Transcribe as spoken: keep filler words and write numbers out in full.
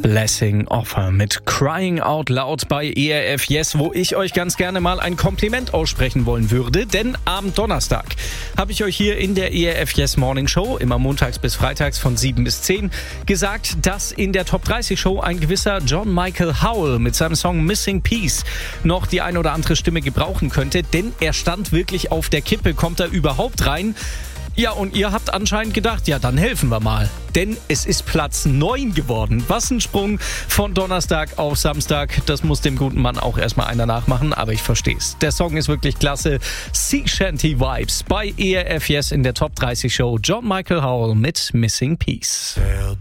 Blessing Offer mit Crying Out Loud bei E R F Yes, wo ich euch ganz gerne mal ein Kompliment aussprechen wollen würde, denn am Donnerstag habe ich euch hier in der E R F Yes Morning Show, immer montags bis freitags von sieben bis zehn, gesagt, dass in der Top dreißig Show ein gewisser John Michael Howell mit seinem Song Missing Piece noch die ein oder andere Stimme gebrauchen könnte, denn er stand wirklich auf der Kippe, kommt er überhaupt rein? Ja, und ihr habt anscheinend gedacht, ja, dann helfen wir mal. Denn es ist Platz neun geworden. Was ein Sprung von Donnerstag auf Samstag. Das muss dem guten Mann auch erstmal einer nachmachen, aber ich versteh's. Der Song ist wirklich klasse. Sea Shanty Vibes bei E R F Yes in der Top dreißig Show. John Michael Howell mit Missing Piece.